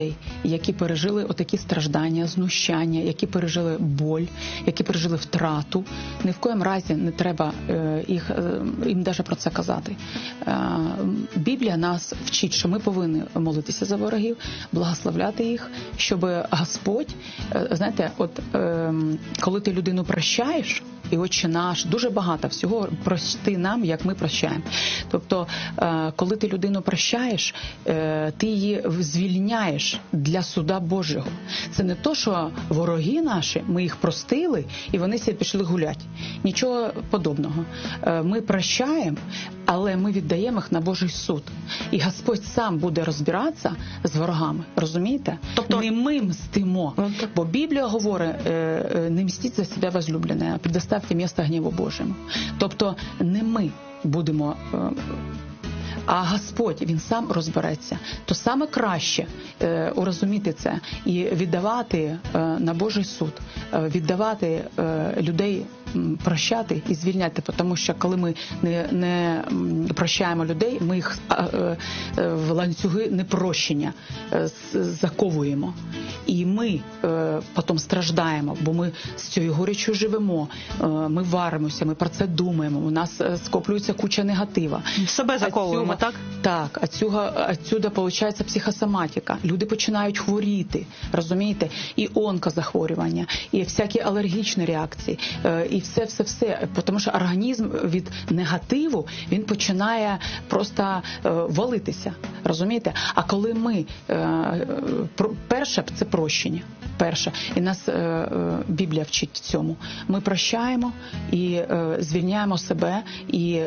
які пережили отакі страждання, знущання, які пережили боль, які пережили втрату. Ні в коєму разі не треба їм навіть про це казати. Біблія нас вчить, що ми повинні молитися за ворогів, благословляти їх, щоб Господь, знаєте, коли ти людину прощаєш, і Отче наш, дуже багато всього, прости нам, як ми прощаємо. Тобто, коли ти людину прощаєш, ти її звільняєш для суда Божого. Це не то, що вороги наші, ми їх простили, і вони собі пішли гуляти. Нічого подобного. Ми прощаємо, але ми віддаємо їх на Божий суд. І Господь сам буде розбиратися з ворогами. Розумієте? Тобто не ми мстимо. Бо Біблія говорить, не мстіть за себе возлюблене, а предоставте місце гніву Божому. Тобто не ми будемо... А Господь, Він сам розбереться. То саме краще урозуміти це і віддавати на Божий суд, віддавати людей, прощати і звільняти. Тому що коли ми не прощаємо людей, ми їх в ланцюги непрощення заковуємо. І ми потім страждаємо, бо ми з цією горечю живемо, ми варимося, ми про це думаємо, у нас скоплюється куча негатива. Себе заковуємо, так? Так, отсюда получається психосоматика. Люди починають хворіти, розумієте? І онкозахворювання, і всякі алергічні реакції, і все. Тому що організм від негативу, він починає просто валитися, розумієте? А коли ми, перше, це прощення. Перше. І нас Біблія вчить цьому. Ми прощаємо і звільняємо себе, і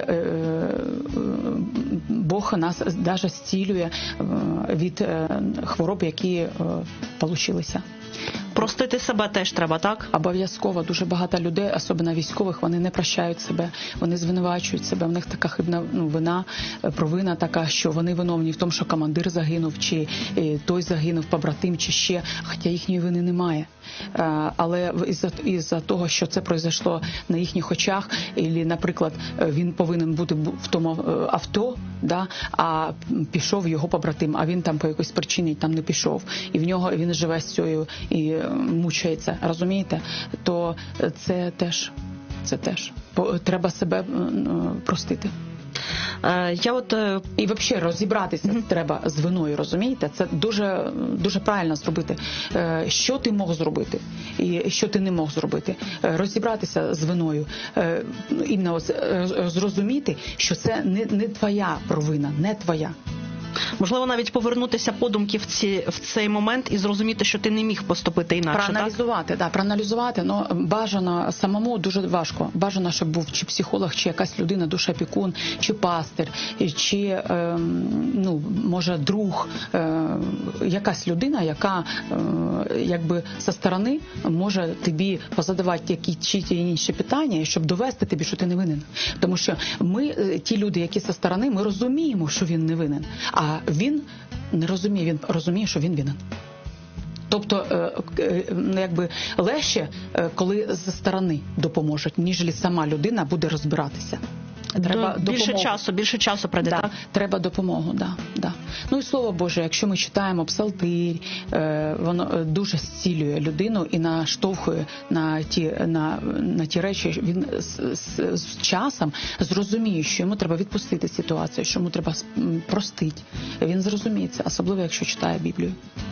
Бог нас навіть зцілює від хвороб, які получилися. Простити себе теж треба, так? Обов'язково. Дуже багато людей, особливо військових, вони не прощають себе, вони звинувачують себе. В них така хибна вина, провина така, що вони виновні в тому, що командир загинув, чи той загинув, побратим, чи ще, хоча їхньої вини немає. Але із-за того, що це пройшло на їхніх очах, або, наприклад, він повинен бути в тому авто, да, а пішов його побратим, а він там по якоїсь причині там не пішов, і в нього він живе з цією і мучається, розумієте? То це теж треба себе простити. І взагалі розібратися треба з виною, розумієте? Це дуже, дуже правильно зробити. Що ти мог зробити і що ти не мог зробити. Розібратися з виною. Іменно зрозуміти, що це не твоя провина, не твоя. Можливо, навіть повернутися подумки в цей момент і зрозуміти, що ти не міг поступити інакше, проаналізувати, так? Проаналізувати, але бажано самому дуже важко. Бажано, щоб був чи психолог, чи якась людина, душеопікун, чи пастир, чи, може, друг, якась людина, яка, якби, зі сторони може тобі позадавати які чи інші питання, щоб довести тобі, що ти не винен. Тому що ми, ті люди, які зі сторони, ми розуміємо, що він не винен. А він не розуміє, він розуміє, що він винен. Тобто, якби, легше, коли зі сторони допоможуть, ніж сама людина буде розбиратися. Треба більше часу пройде, так? Треба допомогу, да. Ну і Слово Боже, якщо ми читаємо псалтир, воно дуже зцілює людину і наштовхує на ті речі. Він з часом зрозуміє, що йому треба відпустити ситуацію, що йому треба простити. Він зрозуміє це, особливо якщо читає Біблію.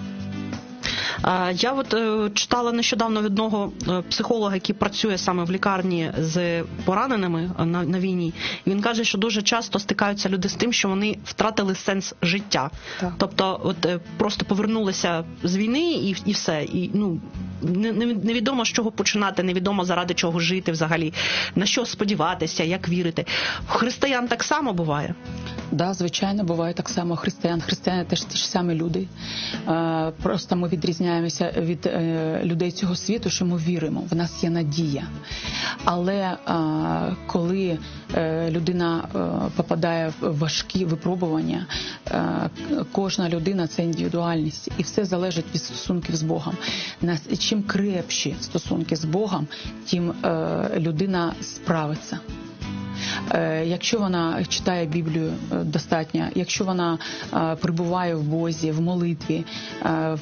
Я читала нещодавно від одного психолога, який працює саме в лікарні з пораненими на війні. І він каже, що дуже часто стикаються люди з тим, що вони втратили сенс життя. Так. Тобто просто повернулися з війни і все. І, невідомо, з чого починати, невідомо, заради чого жити взагалі, на що сподіватися, як вірити. У християн так само буває? Да, звичайно, буває так само. Християни теж ті ж самі люди. Просто ми відрізняємося від людей цього світу, що ми віримо, в нас є надія. Але коли людина попадає в важкі випробування, кожна людина – це індивідуальність. І все залежить від стосунків з Богом. Чим крепші стосунки з Богом, тим людина справиться. Якщо вона читає Біблію достатньо, якщо вона перебуває в Бозі, в молитві,